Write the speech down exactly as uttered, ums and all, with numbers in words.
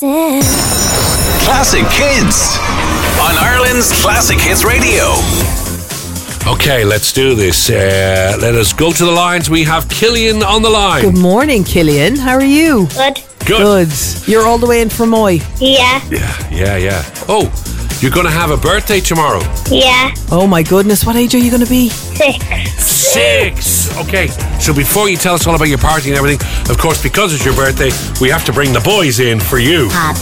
Classic Kids on Ireland's Classic Hits Radio. Okay, let's do this. Uh, let us go to the lines. We have Killian on the line. Good morning, Killian. How are you? Good. Good. Good. You're all the way in Fermoy. Yeah. Yeah, yeah, yeah. Oh, you're going to have a birthday tomorrow. Yeah. Oh my goodness, what age are you going to be? Six. Six. Okay, so before you tell us all about your party and everything, of course, because it's your birthday, we have to bring the boys in for you.